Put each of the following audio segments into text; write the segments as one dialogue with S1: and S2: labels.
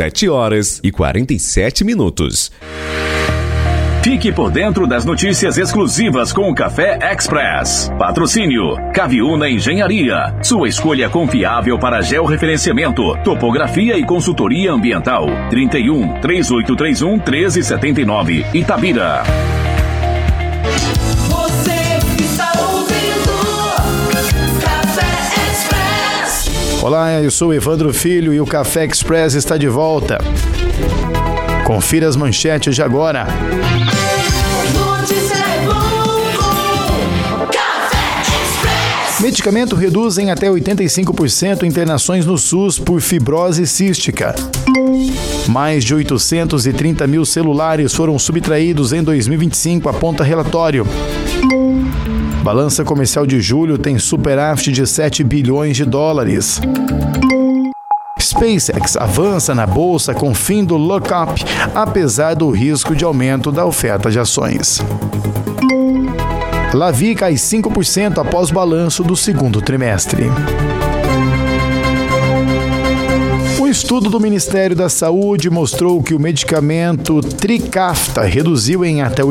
S1: 7h47.
S2: Fique por dentro das notícias exclusivas com o Café Express. Patrocínio Caviúna Engenharia. Sua escolha confiável para georreferenciamento, topografia e consultoria ambiental. 31-3831-1379. Itabira.
S3: Olá, eu sou o Evandro Filho e o Café Express está de volta. Confira as manchetes de agora. Medicamento reduz em até 85% internações no SUS por fibrose cística. Mais de 830 mil celulares foram subtraídos em 2025, aponta relatório. Balança comercial de julho tem superávit de 7 bilhões de dólares. SpaceX avança na bolsa com fim do lock-up, apesar do risco de aumento da oferta de ações. Lavi cai 5% após balanço do segundo trimestre. Um estudo do Ministério da Saúde mostrou que o medicamento Trikafta reduziu em até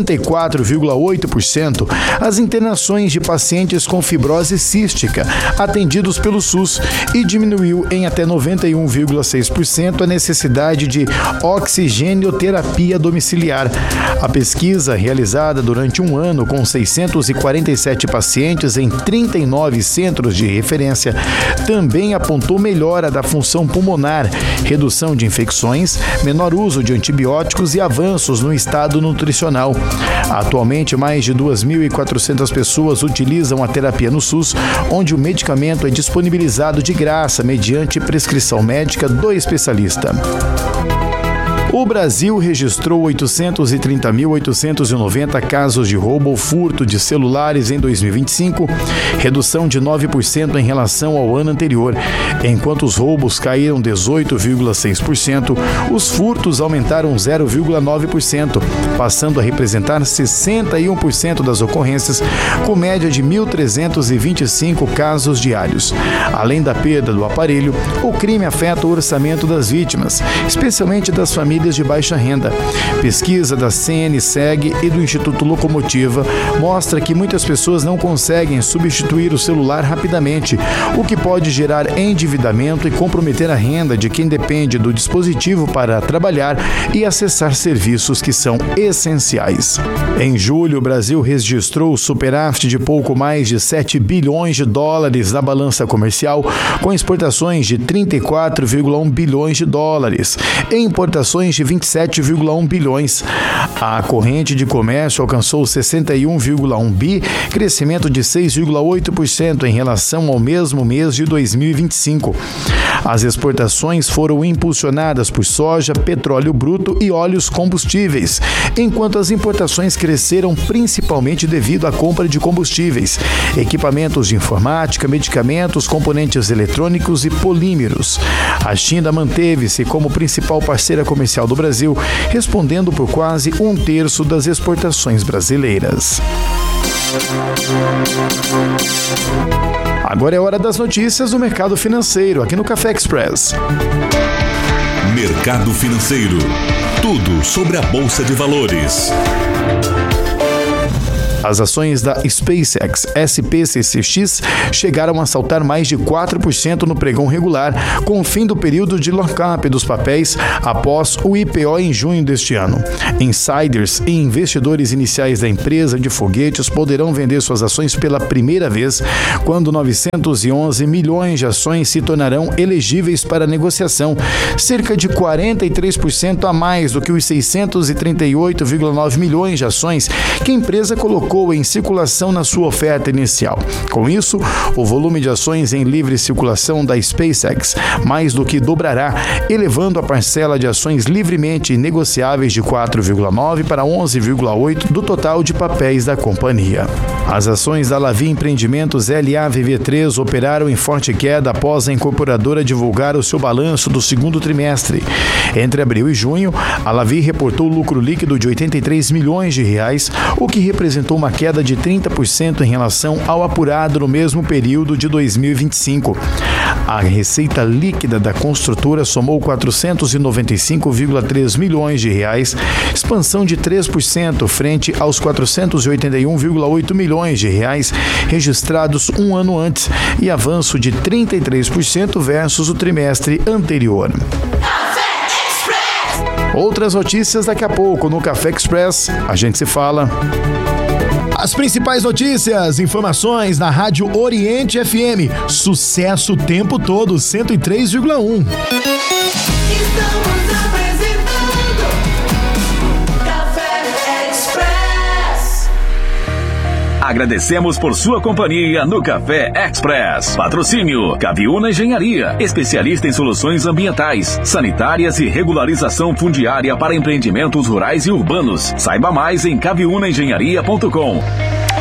S3: 84,8% as internações de pacientes com fibrose cística atendidos pelo SUS e diminuiu em até 91,6% a necessidade de oxigenoterapia domiciliar. A pesquisa, realizada durante um ano com 647 pacientes em 39 centros de referência, também apontou melhora da função pulmonar, redução de infecções, menor uso de antibióticos e avanços no estado nutricional. Atualmente, mais de 2.400 pessoas utilizam a terapia no SUS, onde o medicamento é disponibilizado de graça mediante prescrição médica do especialista. O Brasil registrou 830.890 casos de roubo ou furto de celulares em 2025, redução de 9% em relação ao ano anterior. Enquanto os roubos caíram 18,6%, os furtos aumentaram 0,9%, passando a representar 61% das ocorrências, com média de 1.325 casos diários. Além da perda do aparelho, o crime afeta o orçamento das vítimas, especialmente das famílias de baixa renda. Pesquisa da CNSEG e do Instituto Locomotiva mostra que muitas pessoas não conseguem substituir o celular rapidamente, o que pode gerar endividamento e comprometer a renda de quem depende do dispositivo para trabalhar e acessar serviços que são essenciais. Em julho, o Brasil registrou superávit de pouco mais de 7 bilhões de dólares na balança comercial, com exportações de 34,1 bilhões de dólares e importações de 27,1 bilhões. A corrente de comércio alcançou 61,1 bi, crescimento de 6,8% em relação ao mesmo mês de 2025. As exportações foram impulsionadas por soja, petróleo bruto e óleos combustíveis, enquanto as importações cresceram principalmente devido à compra de combustíveis, equipamentos de informática, medicamentos, componentes eletrônicos e polímeros. A China manteve-se como principal parceira comercial do Brasil, respondendo por quase 1/3 das exportações brasileiras. Agora é hora das notícias do mercado financeiro, aqui no Café Express.
S1: Mercado financeiro. Tudo sobre a Bolsa de Valores.
S3: As ações da SpaceX SPCCX chegaram a saltar mais de 4% no pregão regular, com o fim do período de lock-up dos papéis após o IPO em junho deste ano. Insiders e investidores iniciais da empresa de foguetes poderão vender suas ações pela primeira vez, quando 911 milhões de ações se tornarão elegíveis para negociação, cerca de 43% a mais do que os 638,9 milhões de ações que a empresa colocou em circulação na sua oferta inicial. Com isso, o volume de ações em livre circulação da SpaceX mais do que dobrará, elevando a parcela de ações livremente negociáveis de 4,9 para 11,8 do total de papéis da companhia. As ações da Lavi Empreendimentos LAVV3 operaram em forte queda após a incorporadora divulgar o seu balanço do segundo trimestre. Entre abril e junho, a Lavi reportou lucro líquido de 83 milhões de reais, o que representou apresentou uma queda de 30% em relação ao apurado no mesmo período de 2025. A receita líquida da construtora somou 495,3 milhões de reais, expansão de 3% frente aos 481,8 milhões de reais registrados um ano antes e avanço de 33% versus o trimestre anterior. Outras notícias daqui a pouco no Café Express. A gente se fala. As principais notícias, informações na Rádio Oriente FM. Sucesso o tempo todo, 103,1.
S4: Estamos apresentando Café Express.
S2: Agradecemos por sua companhia no Café Express. Patrocínio Caviúna Engenharia, especialista em soluções ambientais, sanitárias e regularização fundiária para empreendimentos rurais e urbanos. Saiba mais em caviunaengenharia.com.